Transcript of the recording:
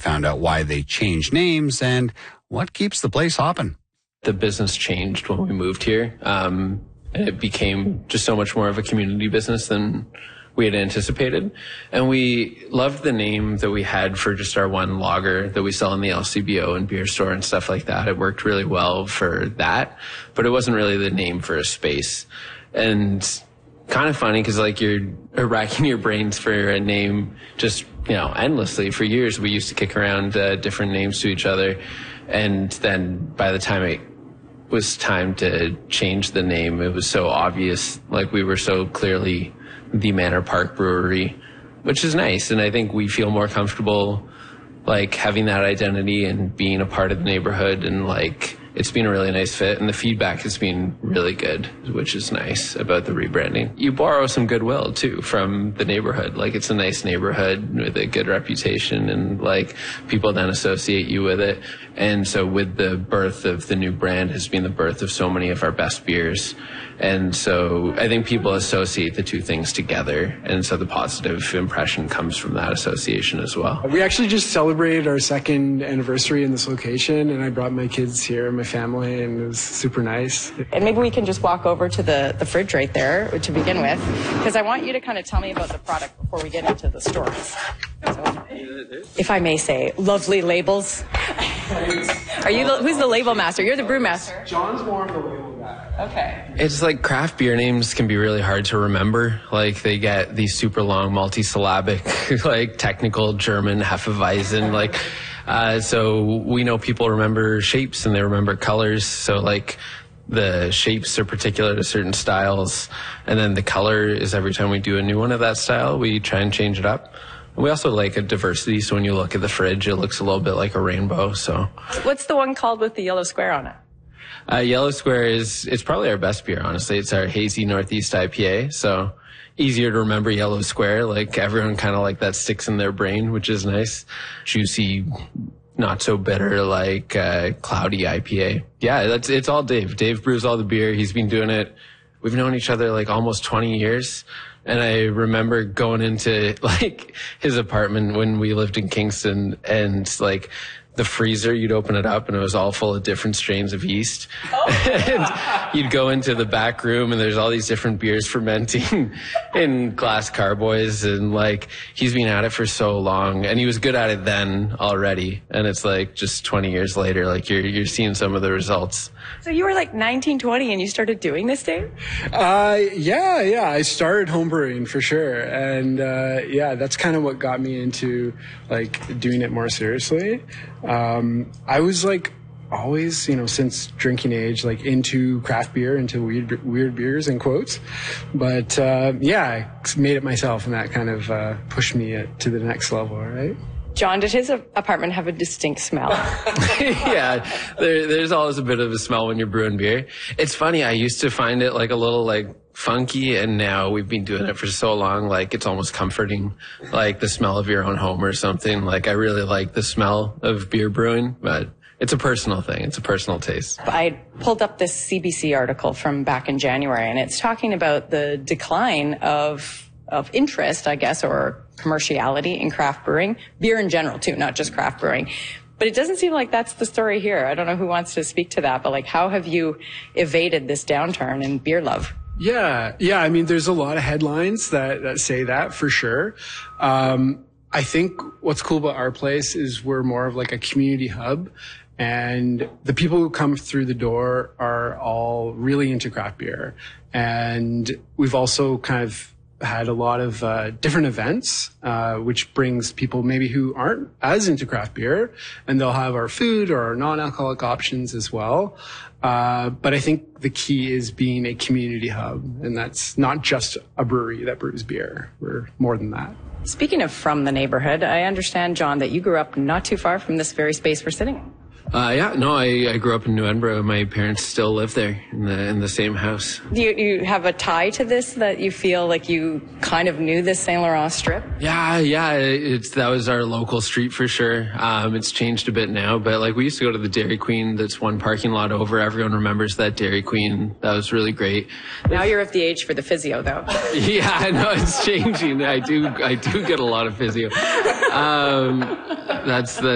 found out why they changed names and what keeps the place hopping. The business changed when we moved here. And it became just so much more of a community business than we had anticipated. And we loved the name that we had for just our one lager that we sell in the LCBO and beer store and stuff like that. It worked really well for that, but it wasn't really the name for a space. And kind of funny because like you're racking your brains for a name just, endlessly. For years, we used to kick around different names to each other. And then by the time it was time to change the name, it was so obvious. Like we were so clearly the Manor Park Brewery, which is nice. And I think we feel more comfortable like having that identity and being a part of the neighborhood, and like it's been a really nice fit, and the feedback has been really good, which is nice about the rebranding. You borrow some goodwill too from the neighborhood. Like it's a nice neighborhood with a good reputation, and like people then associate you with it. And so with the birth of the new brand has been the birth of so many of our best beers. And so I think people associate the two things together. And so the positive impression comes from that association as well. We actually just celebrated our 2nd anniversary in this location, and I brought my kids here and my family, and it was super nice. And maybe we can just walk over to the fridge right there to begin with, because I want you to kind of tell me about the product before we get into the stores. So, if I may say, lovely labels. Who's the label master? You're the brewmaster. John's more of the label guy. Okay. It's like craft beer names can be really hard to remember. Like they get these super long multisyllabic, like technical German Hefeweizen. So we know people remember shapes and they remember colors. So like the shapes are particular to certain styles. And then the color is every time we do a new one of that style, we try and change it up. We also like a diversity, so when you look at the fridge, it looks a little bit like a rainbow. So, what's the one called with the yellow square on it? Yellow Square it's probably our best beer, honestly. It's our hazy Northeast IPA, so easier to remember Yellow Square. Like everyone kind of like that sticks in their brain, which is nice. Juicy, not so bitter, like cloudy IPA. Yeah, it's all Dave. Dave brews all the beer. He's been doing it. We've known each other like almost 20 years. And I remember going into like his apartment when we lived in Kingston, and like the freezer, you'd open it up and it was all full of different strains of yeast. And you'd go into the back room and there's all these different beers fermenting in glass carboys. And like, he's been at it for so long, and he was good at it then already. And it's like just 20 years later, like you're seeing some of the results. So you were like 19, 20 and you started doing this, Dave? Yeah. I started homebrewing for sure. And, that's kind of what got me into like doing it more seriously. I was like always, since drinking age, like into craft beer, into weird beers in quotes. But, I made it myself, and that kind of, pushed me to the next level, right? John, did his apartment have a distinct smell? Yeah, there's always a bit of a smell when you're brewing beer. It's funny, I used to find it like a little like funky, and now we've been doing it for so long, like it's almost comforting, like the smell of your own home or something. Like I really like the smell of beer brewing, but it's a personal thing. It's a personal taste. I pulled up this CBC article from back in January, and it's talking about the decline of interest, I guess, or commerciality in craft brewing, beer in general too, not just craft brewing. But it doesn't seem like that's the story here. I don't know who wants to speak to that, but like, how have you evaded this downturn in beer love? Yeah. I mean, there's a lot of headlines that say that for sure. I think what's cool about our place is we're more of like a community hub, and the people who come through the door are all really into craft beer. And we've also kind of had a lot of different events, which brings people maybe who aren't as into craft beer, and they'll have our food or our non-alcoholic options as well. But I think the key is being a community hub, and that's not just a brewery that brews beer. We're more than that. Speaking of from the neighborhood, I understand, John, that you grew up not too far from this very space we're sitting in. I grew up in New Edinburgh. My parents still live there in the same house. Do you have a tie to this, that you feel like you kind of knew this Saint Laurent strip? Yeah. That was our local street for sure. It's changed a bit now, but like we used to go to the Dairy Queen that's one parking lot over. Everyone remembers that Dairy Queen. That was really great. Now you're of the age for the physio, though. Yeah, I know it's changing. I do get a lot of physio. That's